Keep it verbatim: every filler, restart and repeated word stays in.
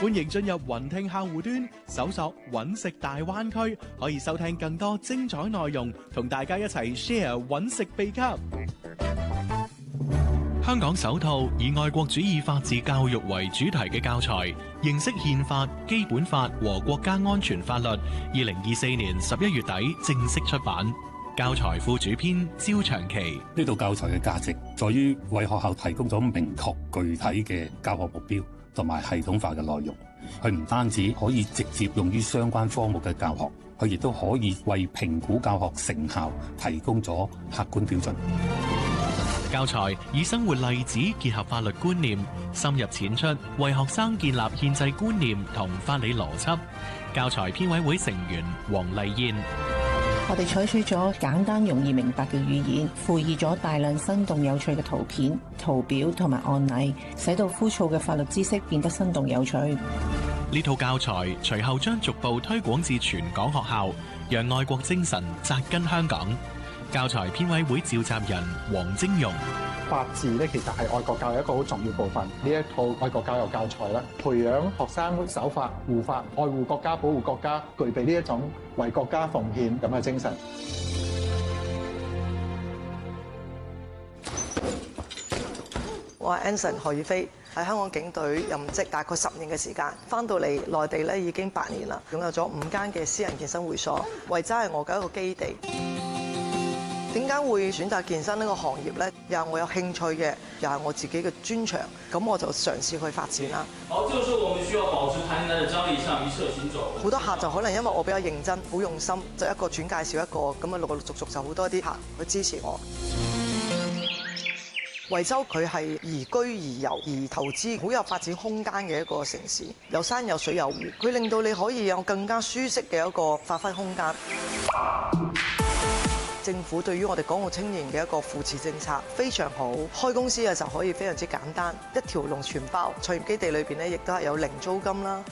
歡迎進入雲聽客戶端，搜索揾食大灣區，可以收聽更多精彩內容，同大家一齊 share 揾食秘笈。香港首套以愛國主義法治教育為主題嘅教材，認識憲法、基本法和國家安全法律，二零二四年十一月底正式出版。教材副主編焦長期， 呢套教材嘅價值在於為學校提供咗明確具體嘅教學目標同埋系統化嘅內容。佢唔單止可以直接用於相關科目嘅教學，佢亦都可以為評估教學成效提供咗客觀標準。 教材以生活例子結合法律觀念，深入淺出，為學生建立憲制觀念同法理邏輯。教材編委會成員黃麗燕。 我哋採取咗簡單容易明白嘅語言，附以咗大量生動有趣嘅圖片、圖表同埋案例，使到枯燥嘅法律知識變得生動有趣。 呢套教材隨後將逐步推廣至全港學校，讓愛國精神扎根香港。教材編委會召集人黃晶容。 法治咧，其實係愛國教育一個好重要部分。呢一套愛國教育教材咧，培養學生守法、護法、愛護國家、保護國家，具備呢一種為國家奉獻咁嘅精神。 我係 Anson 何宇飛，喺香港警隊任職大概十年嘅時間，翻到嚟內地咧已經八年啦，擁有咗五間嘅私人健身會所，維州係我嘅一個基地。點解會選擇健身呢個行業呢？又係我有興趣嘅，又係我自己嘅專長，咁我就嘗試去發展啦。 好，這個時候我們需要保持彈性嘅張力，向一側行走。 好多客就可能因為我比較認真、好用心，就一個轉介紹一個，咁啊陸陸續續就好多啲客去支持我。惠州佢係宜居宜遊宜投資，好有發展空間嘅一個城市，有山有水有湖，佢令到你可以有更加舒適嘅一個發揮空間。政府對於我哋港澳青年嘅一個扶持政策非常好，開公司嘅時候可以非常之簡單，一條龍全包。創業基地裏邊咧，亦都係有零租金啦，